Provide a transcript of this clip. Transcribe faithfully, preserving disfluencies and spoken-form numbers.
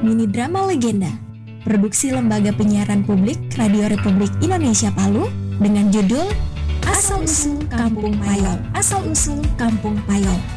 mini drama legenda, produksi Lembaga Penyiaran Publik Radio Republik Indonesia Palu dengan judul Asal Usul Kampung Payol. Asal Usul Kampung Payol.